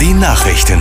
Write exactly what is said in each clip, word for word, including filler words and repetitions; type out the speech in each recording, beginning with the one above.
den Nachrichten.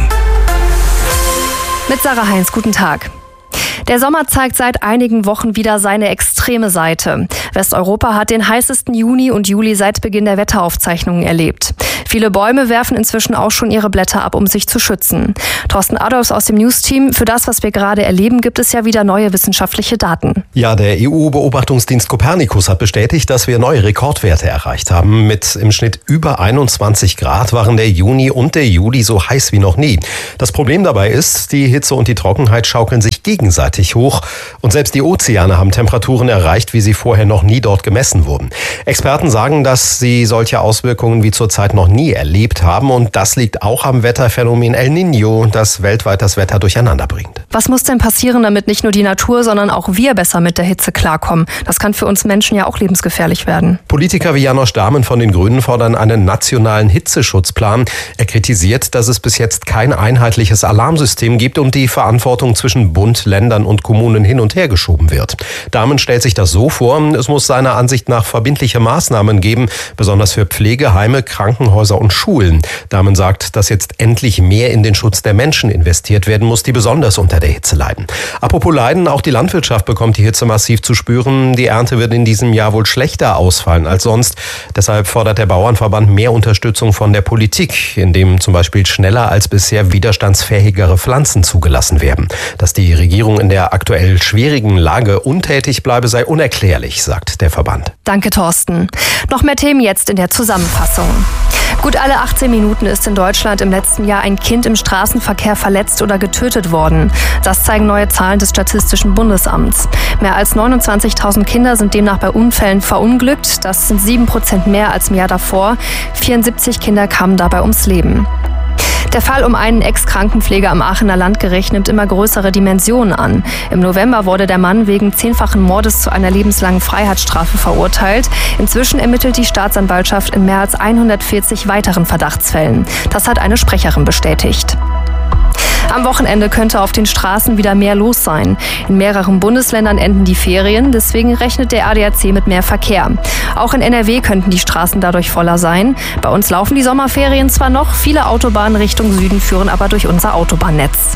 Mit Sarah Heinz, guten Tag. Der Sommer zeigt seit einigen Wochen wieder seine extreme Seite. Westeuropa hat den heißesten Juni und Juli seit Beginn der Wetteraufzeichnungen erlebt. Viele Bäume werfen inzwischen auch schon ihre Blätter ab, um sich zu schützen. Thorsten Adolfs aus dem News-Team. Für das, was wir gerade erleben, gibt es ja wieder neue wissenschaftliche Daten. Ja, der E U-Beobachtungsdienst Copernicus hat bestätigt, dass wir neue Rekordwerte erreicht haben. Mit im Schnitt über einundzwanzig Grad waren der Juni und der Juli so heiß wie noch nie. Das Problem dabei ist, die Hitze und die Trockenheit schaukeln sich gegenseitig hoch. Und selbst die Ozeane haben Temperaturen erreicht, wie sie vorher noch nie dort gemessen wurden. Experten sagen, dass sie solche Auswirkungen wie zurzeit noch nie erlebt haben. Und das liegt auch am Wetterphänomen El Niño, das weltweit das Wetter durcheinander bringt. Was muss denn passieren, damit nicht nur die Natur, sondern auch wir besser mit der Hitze klarkommen? Das kann für uns Menschen ja auch lebensgefährlich werden. Politiker wie Janosch Dahmen von den Grünen fordern einen nationalen Hitzeschutzplan. Er kritisiert, dass es bis jetzt kein einheitliches Alarmsystem gibt und die Verantwortung zwischen Bund, Ländern und Kommunen hin und her geschoben wird. Dahmen stellt sich das so vor, es muss seiner Ansicht nach verbindliche Maßnahmen geben, besonders für Pflegeheime, Krankenhäuser und Schulen. Dahmen sagt, dass jetzt endlich mehr in den Schutz der Menschen investiert werden muss, die besonders unter der Hitze leiden. Apropos Leiden, auch die Landwirtschaft bekommt die Hitze massiv zu spüren. Die Ernte wird in diesem Jahr wohl schlechter ausfallen als sonst. Deshalb fordert der Bauernverband mehr Unterstützung von der Politik, indem zum Beispiel schneller als bisher widerstandsfähigere Pflanzen zugelassen werden. Dass die Regierung in der aktuell schwierigen Lage untätig bleibe, sei unerklärlich, sagt der Verband. Danke, Thorsten. Noch mehr Themen jetzt in der Zusammenfassung. Gut alle achtzehn Minuten ist in Deutschland im letzten Jahr ein Kind im Straßenverkehr verletzt oder getötet worden. Das zeigen neue Zahlen des Statistischen Bundesamts. Mehr als neunundzwanzigtausend Kinder sind demnach bei Unfällen verunglückt. Das sind sieben Prozent mehr als im Jahr davor. vierundsiebzig Kinder kamen dabei ums Leben. Der Fall um einen Ex-Krankenpfleger am Aachener Landgericht nimmt immer größere Dimensionen an. Im November wurde der Mann wegen zehnfachen Mordes zu einer lebenslangen Freiheitsstrafe verurteilt. Inzwischen ermittelt die Staatsanwaltschaft in mehr als hundertvierzig weiteren Verdachtsfällen. Das hat eine Sprecherin bestätigt. Am Wochenende könnte auf den Straßen wieder mehr los sein. In mehreren Bundesländern enden die Ferien, deswegen rechnet der A D A C mit mehr Verkehr. Auch in N R W könnten die Straßen dadurch voller sein. Bei uns laufen die Sommerferien zwar noch, viele Autobahnen Richtung Süden führen aber durch unser Autobahnnetz.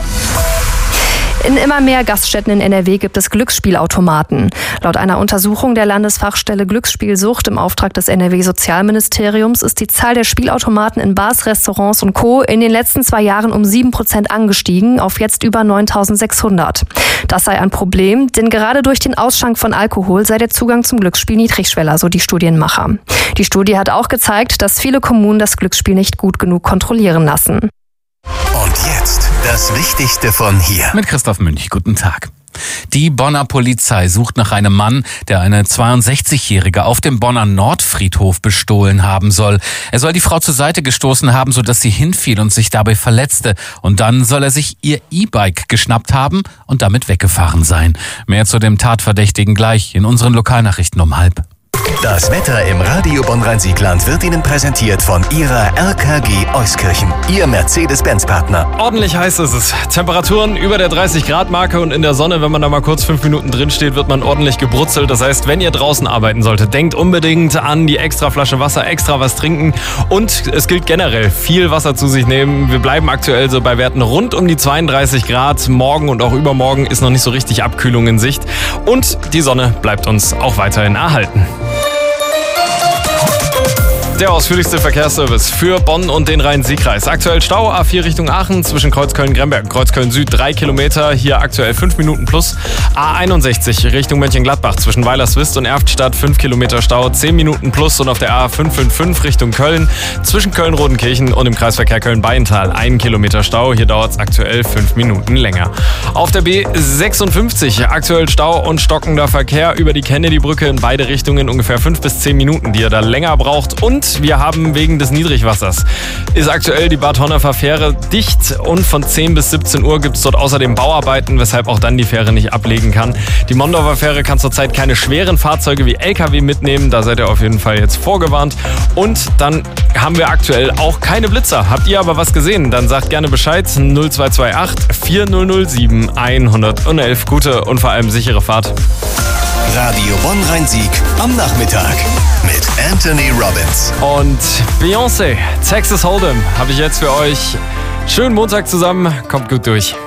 In immer mehr Gaststätten in N R W gibt es Glücksspielautomaten. Laut einer Untersuchung der Landesfachstelle Glücksspielsucht im Auftrag des N R W-Sozialministeriums ist die Zahl der Spielautomaten in Bars, Restaurants und Co. in den letzten zwei Jahren um sieben Prozent angestiegen, auf jetzt über neuntausendsechshundert. Das sei ein Problem, denn gerade durch den Ausschank von Alkohol sei der Zugang zum Glücksspiel niedrigschwelliger, so die Studienmacher. Die Studie hat auch gezeigt, dass viele Kommunen das Glücksspiel nicht gut genug kontrollieren lassen. Und jetzt das Wichtigste von hier. Mit Christoph Münch, guten Tag. Die Bonner Polizei sucht nach einem Mann, der eine zweiundsechzigjährige auf dem Bonner Nordfriedhof bestohlen haben soll. Er soll die Frau zur Seite gestoßen haben, sodass sie hinfiel und sich dabei verletzte. Und dann soll er sich ihr E-Bike geschnappt haben und damit weggefahren sein. Mehr zu dem Tatverdächtigen gleich in unseren Lokalnachrichten um halb. Das Wetter im Radio Bonn-Rhein-Sieg-Land wird Ihnen präsentiert von Ihrer R K G Euskirchen, Ihr Mercedes-Benz-Partner. Ordentlich heiß ist es. Temperaturen über der dreißig Grad Marke und in der Sonne, wenn man da mal kurz fünf Minuten drin steht, wird man ordentlich gebrutzelt. Das heißt, wenn ihr draußen arbeiten solltet, denkt unbedingt an die extra Flasche Wasser, extra was trinken und es gilt generell, viel Wasser zu sich nehmen. Wir bleiben aktuell so bei Werten rund um die zweiunddreißig Grad. Morgen und auch übermorgen ist noch nicht so richtig Abkühlung in Sicht und die Sonne bleibt uns auch weiterhin erhalten. Der ausführlichste Verkehrsservice für Bonn und den Rhein-Sieg-Kreis. Aktuell Stau A vier Richtung Aachen zwischen Kreuzköln-Gremberg und Kreuzköln-Süd drei Kilometer. Hier aktuell fünf Minuten plus. A einundsechzig Richtung Mönchengladbach zwischen Weilerswist und Erftstadt fünf Kilometer Stau, zehn Minuten plus. Und auf der A fünf fünf fünf Richtung Köln zwischen Köln-Rodenkirchen und im Kreisverkehr Köln-Beintal ein Kilometer Stau. Hier dauert es aktuell fünf Minuten länger. Auf der B sechsundfünfzig aktuell Stau und stockender Verkehr über die Kennedy-Brücke in beide Richtungen ungefähr fünf bis zehn Minuten, die ihr da länger braucht. Und wir haben wegen des Niedrigwassers, ist aktuell die Bad Honneffer Fähre dicht und von zehn bis siebzehn Uhr gibt es dort außerdem Bauarbeiten, weshalb auch dann die Fähre nicht ablegen kann. Die Mondorfer Fähre kann zurzeit keine schweren Fahrzeuge wie L K W mitnehmen, da seid ihr auf jeden Fall jetzt vorgewarnt. Und dann haben wir aktuell auch keine Blitzer. Habt ihr aber was gesehen, dann sagt gerne Bescheid. null zwei zwei acht vier null null sieben eins eins eins. Gute und vor allem sichere Fahrt. Radio Bonn-Rhein-Sieg am Nachmittag mit Anthony Robbins. Und Beyoncé, Texas Hold'em, habe ich jetzt für euch Schönen Montag zusammen, kommt gut durch.